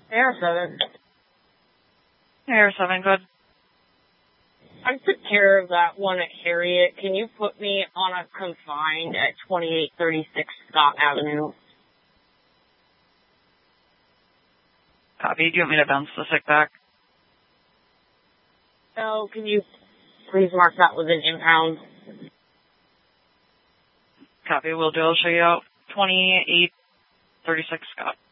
AR7. AR7, good. I took care of that one at Harriet. Can you put me on a confined at 2836 Scott Avenue? Copy. Do you want me to bounce the sick back? No, can you please mark that with an impound? Copy, will do. I'll show you out. 2836 Scott.